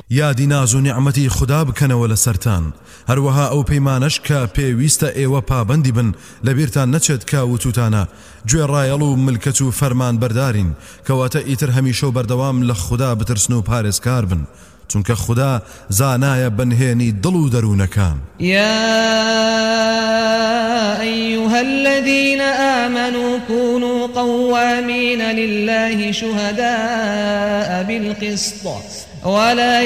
یادی ناز و نیعمەتی خوددا بکەنەوە لە سەرتان هەروەها ئەو پەیمانەش کە پێویستە ئێوە پابەندی بن لەبیرتان نەچێت کە وتوتانە گوێڕایەڵ و ملکەت و فەرمان بەردارین کەواتە ئیتر هەمیشە و بەردەوام لە خوددا بترسن و پارێزکار بن چونکە خوددا زانایە بەنهێنی دڵ و دەروونەکان. يا أيها الذين آمنوا كونوا قوامين لله شهداء بالقسط ولا